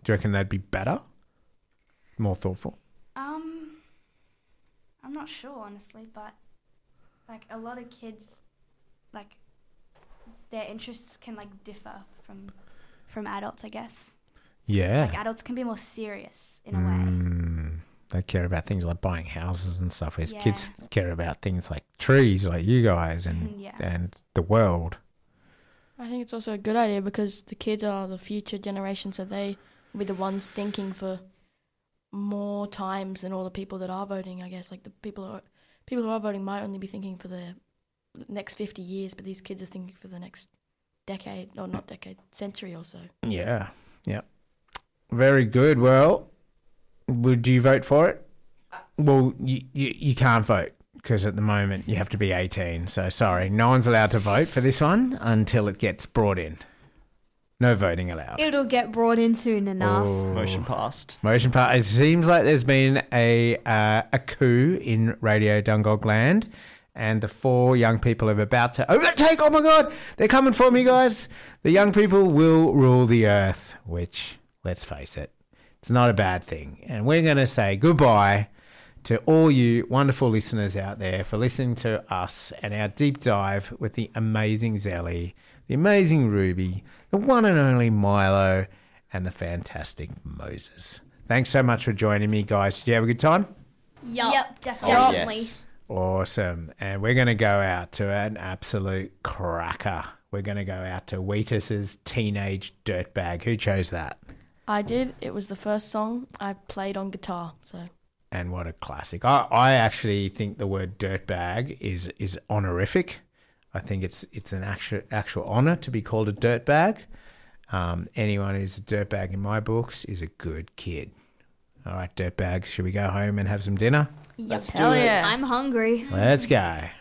Do you reckon they'd be better? More thoughtful? I'm not sure, honestly, but like a lot of kids, like their interests can like differ from adults, I guess. Yeah. Like adults can be more serious in a way. They care about things like buying houses and stuff, whereas Yeah. kids care about things like trees, like you guys, and Yeah. and the world. I think it's also a good idea because the kids are the future generation, so they will be the ones thinking for more times than all the people that are voting, I guess. Like the people who are voting might only be thinking for the next 50 years, but these kids are thinking for the next decade, or not decade, century or so. Yeah. Yeah. Very good. Well, would you vote for it? Well, you can't vote because at the moment you have to be 18. So sorry, no one's allowed to vote for this one until it gets brought in. No voting allowed. It'll get brought in soon enough. Motion passed. Motion part. It seems like there's been a coup in Radio Dungog Land, and the 4 young people are about to overtake. Oh my God, they're coming for me, guys. The young people will rule the earth, which, let's face it, it's not a bad thing. And we're going to say goodbye to all you wonderful listeners out there for listening to us and our deep dive with the amazing Zelly, the amazing Ruby, the one and only Milo, and the fantastic Moses. Thanks so much for joining me, guys. Did you have a good time? Yep, Oh, definitely. yes. Awesome. And we're going to go out to an absolute cracker. We're going to go out to Wheatus's Teenage Dirtbag. Who chose that? I did. It was the first song I played on guitar, so... And what a classic. I actually think the word dirtbag is honorific. I think it's an actual honour to be called a dirtbag. Anyone who's a dirtbag in my books is a good kid. All right, dirtbags, should we go home and have some dinner? Yep. Hell yeah. I'm hungry. Let's go.